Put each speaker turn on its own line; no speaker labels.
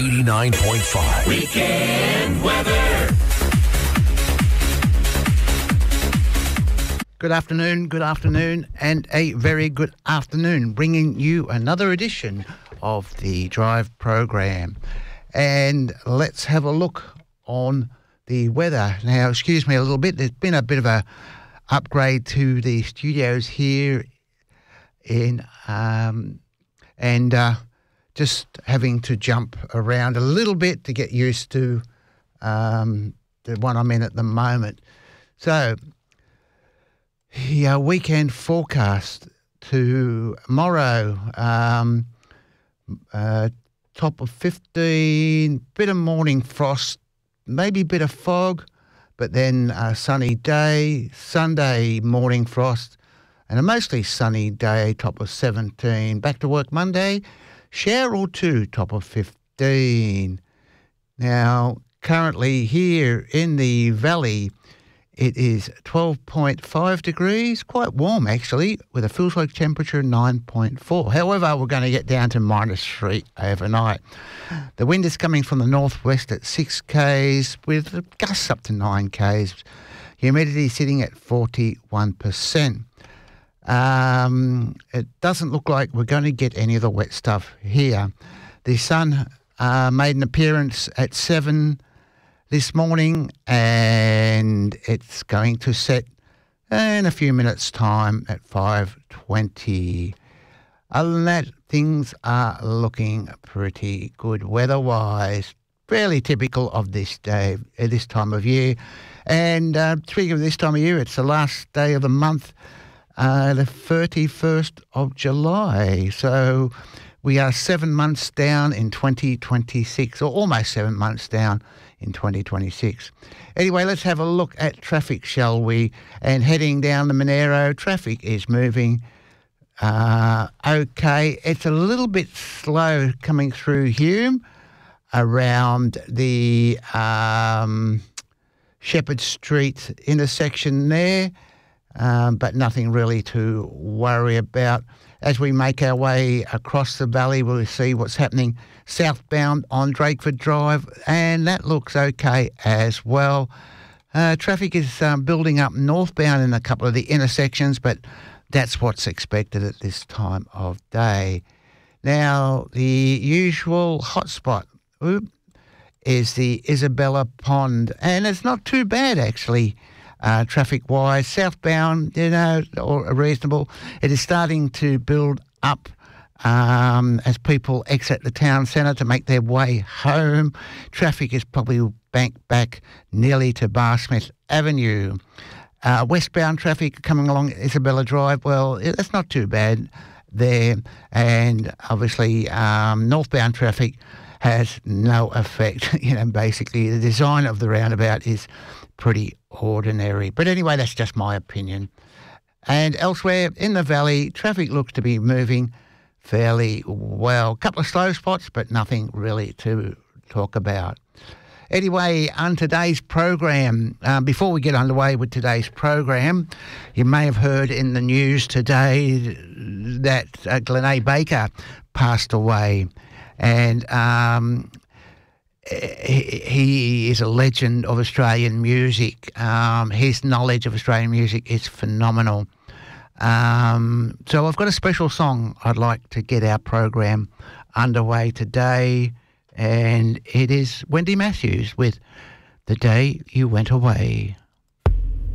89.5.
Weekend weather.
Good afternoon, and a very good afternoon, bringing you another edition of the Drive program. And let's have a look on the weather. Now, excuse me a little bit, there's been a bit of a upgrade to the studios here in just having to jump around a little bit to get used to the one I'm in at the moment. So, the weekend forecast tomorrow, top of 15, bit of morning frost, maybe a bit of fog, but then a sunny day, Sunday morning frost, and a mostly sunny day, top of 17. Back to work Monday, shower or two, top of 15. Now, currently here in the valley, it is 12.5 degrees, quite warm actually, with a feels-like temperature 9.4. However, we're going to get down to -3 overnight. The wind is coming from the northwest at 6 k's, with gusts up to 9 k's. Humidity sitting at 41%. It doesn't look like we're going to get any of the wet stuff here. The sun made an appearance at 7 this morning, and it's going to set in a few minutes' time at 5:20. Other than that, things are looking pretty good weather-wise, fairly typical of this day, at this time of year. And speaking of this time of year, it's the last day of the month, the 31st of July. So we are 7 months down in 2026, or almost 7 months down in 2026. Anyway, let's have a look at traffic, shall we? And heading down the Monaro, traffic is moving okay. It's a little bit slow coming through Hume around the Shepherd Street intersection there, but nothing really to worry about. As we make our way across the valley, we'll see what's happening southbound on Drakeford Drive, and that looks okay as well. Traffic is building up northbound in a couple of the intersections, but that's what's expected at this time of day. Now, the usual hotspot is the Isabella Pond, and it's not too bad actually. Traffic-wise, southbound, or reasonable. It is starting to build up as people exit the town centre to make their way home. Traffic is probably banked back nearly to Barsmith Avenue. Westbound traffic coming along Isabella Drive, well, that's not too bad there. And obviously, northbound traffic has no effect. Basically, the design of the roundabout is pretty ordinary. But anyway, that's just my opinion. And elsewhere in the valley, traffic looks to be moving fairly well. A couple of slow spots, but nothing really to talk about. Anyway, on today's program, before we get underway with today's program, you may have heard in the news today that Glenn Baker passed away. And he is a legend of Australian music. His knowledge of Australian music is phenomenal. So I've got a special song I'd like to get our program underway today, and it is Wendy Matthews with The Day You Went Away.